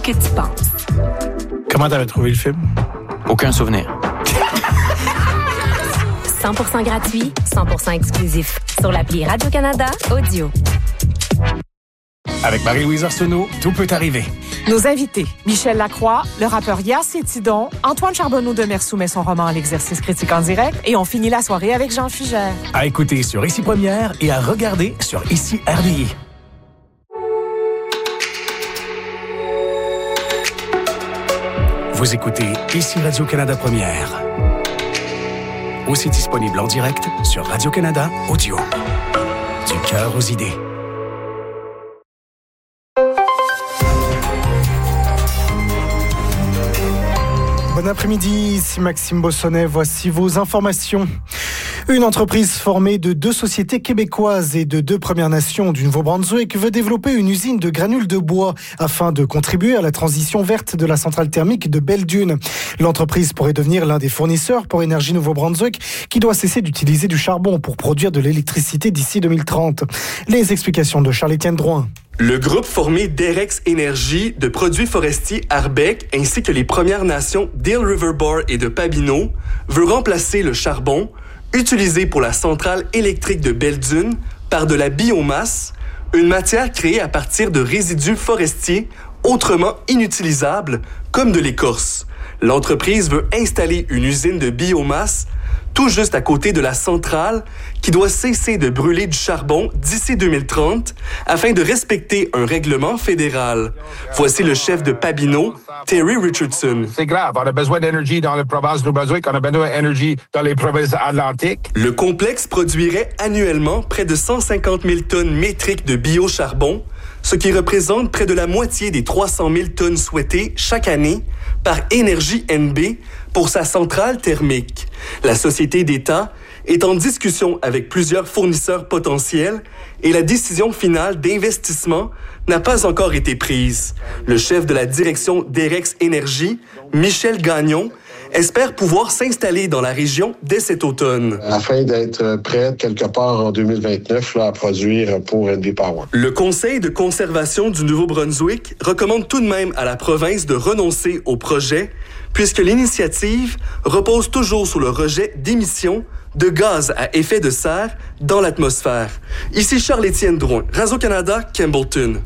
que tu penses. Comment t'avais trouvé le film? Aucun souvenir. 100% gratuit, 100% exclusif. Sur l'appli Radio-Canada Audio. Avec Marie-Louise Arsenault, tout peut arriver. Nos invités, Michel Lacroix, le rappeur Yass et Tidon, Antoine Charbonneau-Demers soumet son roman à l'exercice critique en direct et on finit la soirée avec Jean Fugère. À écouter sur Ici Première et à regarder sur Ici RDI. Vous écoutez Ici Radio-Canada Première. Aussi disponible en direct sur Radio-Canada Audio. Du cœur aux idées. Bon après-midi, ici Maxime Bossonnet, voici vos informations. Une entreprise formée de 2 sociétés québécoises et de 2 Premières Nations du Nouveau-Brunswick veut développer une usine de granules de bois afin de contribuer à la transition verte de la centrale thermique de Belle-Dune. L'entreprise pourrait devenir l'un des fournisseurs pour Énergie Nouveau-Brunswick qui doit cesser d'utiliser du charbon pour produire de l'électricité d'ici 2030. Les explications de Charles-Étienne Drouin. Le groupe formé d'Erex Énergie, de produits forestiers Arbec ainsi que les Premières Nations d'Eel River Bar et de Pabineau veut remplacer le charbon utilisé pour la centrale électrique de Belle-Dune par de la biomasse, une matière créée à partir de résidus forestiers autrement inutilisables comme de l'écorce. L'entreprise veut installer une usine de biomasse tout juste à côté de la centrale qui doit cesser de brûler du charbon d'ici 2030 afin de respecter un règlement fédéral. Voici le chef de Pabineau, Terry Richardson. C'est grave. On a besoin d'énergie dans la province du Nouveau-Brunswick. On a besoin d'énergie dans les provinces atlantiques. Le complexe produirait annuellement près de 150 000 tonnes métriques de biocharbon, ce qui représente près de la moitié des 300 000 tonnes souhaitées chaque année par Énergie NB pour sa centrale thermique. La société d'État est en discussion avec plusieurs fournisseurs potentiels et la décision finale d'investissement n'a pas encore été prise. Le chef de la direction d'Erex Énergie, Michel Gagnon, espère pouvoir s'installer dans la région dès cet automne. Afin d'être prêt quelque part en 2029 à produire pour NB Power. Le Conseil de conservation du Nouveau-Brunswick recommande tout de même à la province de renoncer au projet puisque l'initiative repose toujours sur le rejet d'émissions de gaz à effet de serre dans l'atmosphère. Ici Charles-Étienne Drouin, Radio-Canada, Campbellton.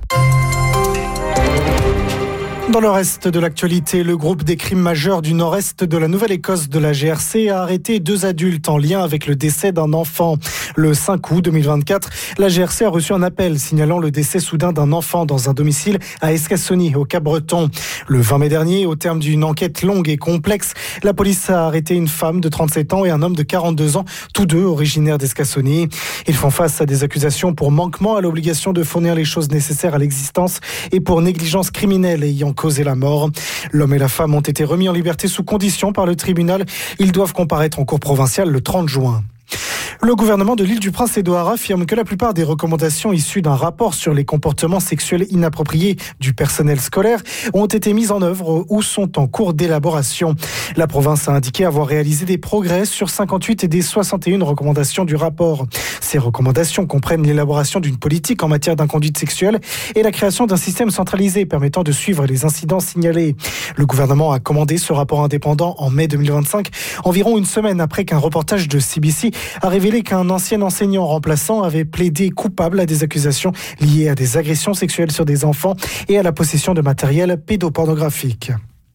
Dans le reste de l'actualité, le groupe des crimes majeurs du nord-est de la Nouvelle-Écosse de la GRC a arrêté 2 adultes en lien avec le décès d'un enfant. Le 5 août 2024, la GRC a reçu un appel signalant le décès soudain d'un enfant dans un domicile à Escassony, au Cap-Breton. Le 20 mai dernier, au terme d'une enquête longue et complexe, la police a arrêté une femme de 37 ans et un homme de 42 ans, tous 2 originaires d'Escassony. Ils font face à des accusations pour manquement à l'obligation de fournir les choses nécessaires à l'existence et pour négligence criminelle ayant causé la mort. L'homme et la femme ont été remis en liberté sous condition par le tribunal. Ils doivent comparaître en cour provinciale le 30 juin. Le gouvernement de l'Île-du-Prince-Édouard affirme que la plupart des recommandations issues d'un rapport sur les comportements sexuels inappropriés du personnel scolaire ont été mises en œuvre ou sont en cours d'élaboration. La province a indiqué avoir réalisé des progrès sur 58 des 61 recommandations du rapport. Ces recommandations comprennent l'élaboration d'une politique en matière d'inconduite sexuelle et la création d'un système centralisé permettant de suivre les incidents signalés. Le gouvernement a commandé ce rapport indépendant en mai 2025, environ une semaine après qu'un reportage de CBC a révélé qu'un ancien enseignant remplaçant avait plaidé coupable à des accusations liées à des agressions sexuelles sur des enfants et à la possession de matériel pédopornographique.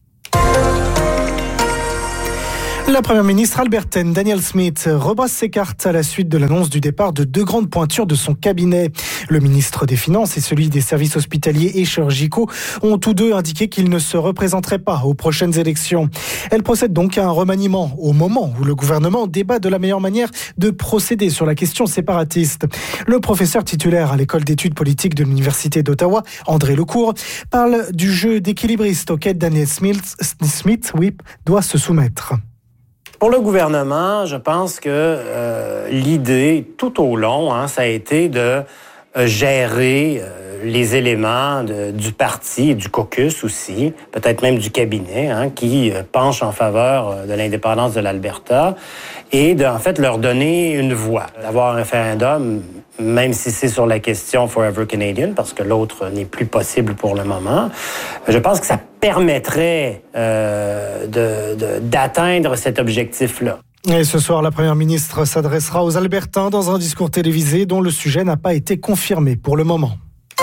La première ministre albertaine Danielle Smith rebrasse ses cartes à la suite de l'annonce du départ de 2 grandes pointures de son cabinet. Le ministre des Finances et celui des services hospitaliers et chirurgicaux ont tous 2 indiqué qu'ils ne se représenteraient pas aux prochaines élections. Elle procède donc à un remaniement au moment où le gouvernement débat de la meilleure manière de procéder sur la question séparatiste. Le professeur titulaire à l'école d'études politiques de l'Université d'Ottawa, André Lecourt, parle du jeu d'équilibriste auquel Danielle Smith doit se soumettre. Pour le gouvernement, je pense que l'idée tout au long, ça a été de gérer les éléments du parti et du caucus aussi, peut-être même du cabinet, qui penchent en faveur de l'indépendance de l'Alberta et en fait leur donner une voix, d'avoir un référendum, même si c'est sur la question Forever Canadian, parce que l'autre n'est plus possible pour le moment. Je pense que ça permettrait d'atteindre cet objectif-là. Et ce soir, la première ministre s'adressera aux Albertains dans un discours télévisé dont le sujet n'a pas été confirmé pour le moment.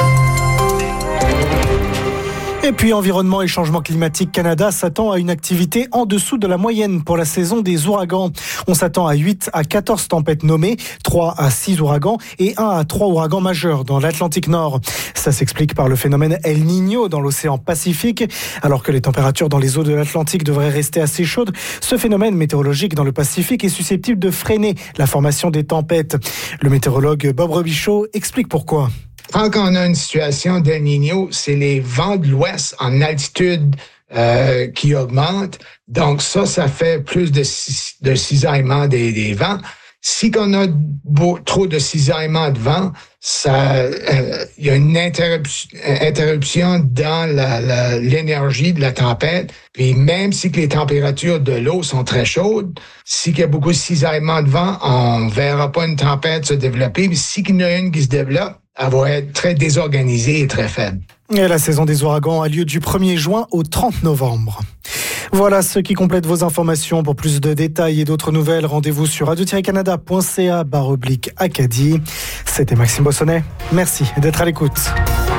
Et puis, Environnement et Changement Climatique Canada s'attend à une activité en dessous de la moyenne pour la saison des ouragans. On s'attend à 8 à 14 tempêtes nommées, 3 à 6 ouragans et 1 à 3 ouragans majeurs dans l'Atlantique Nord. Ça s'explique par le phénomène El Niño dans l'océan Pacifique. Alors que les températures dans les eaux de l'Atlantique devraient rester assez chaudes, ce phénomène météorologique dans le Pacifique est susceptible de freiner la formation des tempêtes. Le météorologue Bob Robichaud explique pourquoi. Quand on a une situation d'El Niño, c'est les vents de l'ouest en altitude qui augmentent. Donc ça fait plus de cisaillement des vents. Si on a trop de cisaillement de vent, il y a une interruption dans l'énergie de la tempête. Puis même si que les températures de l'eau sont très chaudes, si il y a beaucoup de cisaillement de vent, on ne verra pas une tempête se développer. Mais si il y en a une qui se développe, elle va être très désorganisée et très faible. Et la saison des ouragans a lieu du 1er juin au 30 novembre. Voilà ce qui complète vos informations. Pour plus de détails et d'autres nouvelles, rendez-vous sur radio-canada.ca/Acadie. C'était Maxime Bossonnet. Merci d'être à l'écoute.